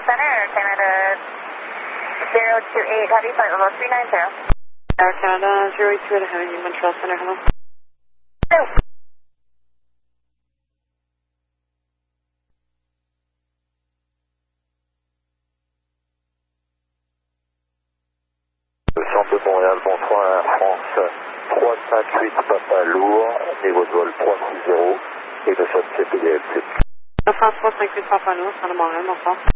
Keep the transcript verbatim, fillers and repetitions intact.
Center, Air Canada zero two eight, heavy flight level three nine zero. Air Canada zero two eight, heavy Montreal Center, hello. Hello. Centre de Montréal, bonsoir, Air France trois cinq huit Papa lourd, niveau de vol trois six zéro et le sol C P D F. Air France trois cinq huit Papa lourd, Centre de Montréal, bonsoir.